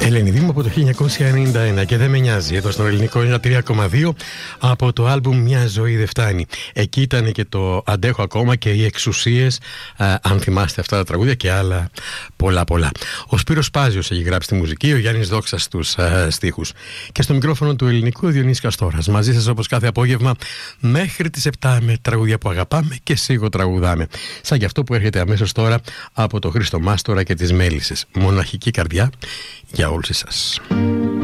Ελένη Δήμου από το 1991 και δεν με νοιάζει. Εδώ στον ελληνικό 103,2 από το άλμπουμ Μια ζωή δεν φτάνει. Εκεί ήταν και το Αντέχω ακόμα και οι Εξουσίες, αν θυμάστε αυτά τα τραγούδια και άλλα πολλά. Ο Σπύρος Πάζιος έχει γράψει τη μουσική, ο Γιάννης Δόξας τους στίχους. Και στο μικρόφωνο του ελληνικού ο Διονύσης Καστόρας. Μαζί σας όπως κάθε απόγευμα μέχρι τις 7 με τραγούδια που αγαπάμε και σιγοτραγουδάμε. Σαν και αυτό που έρχεται αμέσως τώρα από το Χρήστο Μάστορα και τις Μέλισσες. Μοναχική καρδιά για όλους εσάς.